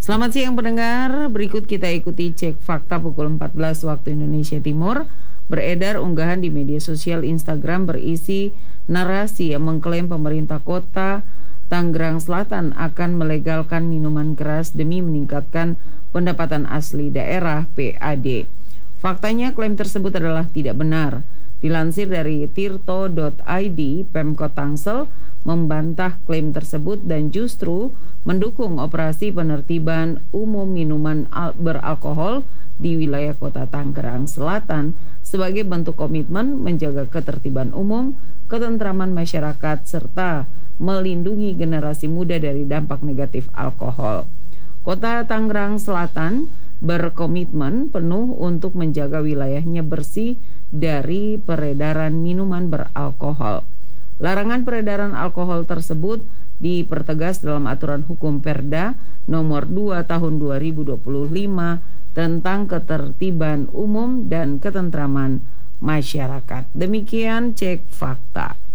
Selamat siang pendengar, berikut kita ikuti cek fakta pukul 14 waktu Indonesia Timur. Beredar unggahan di media sosial Instagram berisi narasi yang mengklaim pemerintah kota Tangerang Selatan akan melegalkan minuman keras demi meningkatkan pendapatan asli daerah (PAD). Faktanya klaim tersebut adalah tidak benar. Dilansir dari tirto.id, Pemkot Tangsel membantah klaim tersebut dan justru mendukung operasi penertiban umum minuman beralkohol di wilayah kota Tangerang Selatan sebagai bentuk komitmen menjaga ketertiban umum, ketentraman masyarakat, serta melindungi generasi muda dari dampak negatif alkohol. Kota Tangerang Selatan berkomitmen penuh untuk menjaga wilayahnya bersih dari peredaran minuman beralkohol. Larangan peredaran alkohol tersebut dipertegas dalam aturan hukum Perda nomor 2 tahun 2025 tentang ketertiban umum dan ketentraman masyarakat. Demikian cek fakta.